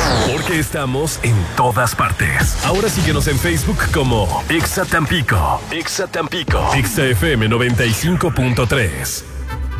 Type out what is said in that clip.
Porque estamos en todas partes. Ahora síguenos en Facebook como Exa Tampico. Exa Tampico. Exa FM 95.3.